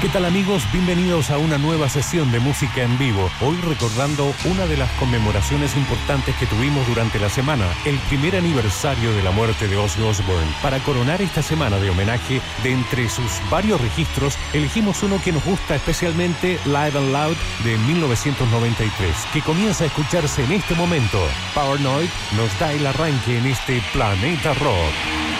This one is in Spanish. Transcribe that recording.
¿Qué tal amigos? Bienvenidos a una nueva sesión de música en vivo. Hoy recordando una de las conmemoraciones importantes que tuvimos durante la semana, el primer aniversario de la muerte de Ozzy Osbourne. Para coronar esta semana de homenaje, de entre sus varios registros, elegimos uno que nos gusta especialmente, Live and Loud de 1993, que comienza a escucharse en este momento. Paranoid nos da el arranque en este Planeta Rock.